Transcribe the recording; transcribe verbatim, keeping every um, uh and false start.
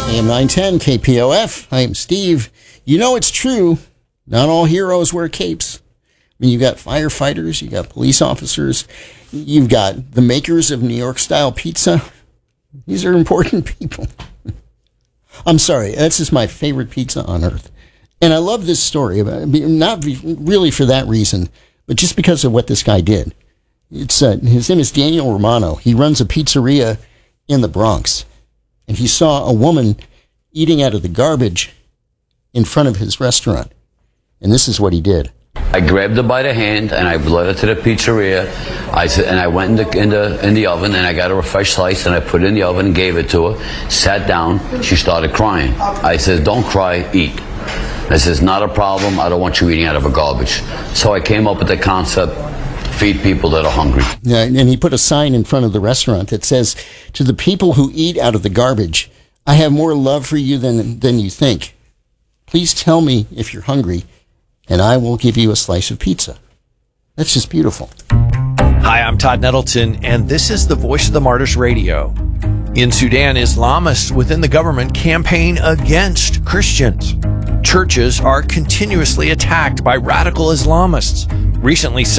A M nine ten K P O F. I am Steve. You know it's true. Not all heroes wear capes. I mean, you've got firefighters, you've got police officers, you've got the makers of New York-style pizza. These are important people. I'm sorry, that's just my favorite pizza on earth. And I love this story, not really for that reason, but just because of what this guy did. It's uh, his name is Daniel Romano. He runs a pizzeria in the Bronx. And he saw a woman eating out of the garbage in front of his restaurant. And this is what he did. I grabbed her by the hand and I led her to the pizzeria. I said, and I went in the, in the in the oven and I got her a fresh slice and I put it in the oven and gave it to her. Sat down. She started crying. I said, "Don't cry, eat." I said, "Not a problem. I don't want you eating out of a garbage." So I came up with the concept: feed people that are hungry. Yeah, and he put a sign in front of the restaurant that says, "To the people who eat out of the garbage, I have more love for you than than you think. Please tell me if you're hungry, and I will give you a slice of pizza." That's just beautiful. Hi, I'm Todd Nettleton, and this is the Voice of the Martyrs Radio. In Sudan, Islamists within the government campaign against Christians. Churches are continuously attacked by radical Islamists. Recently,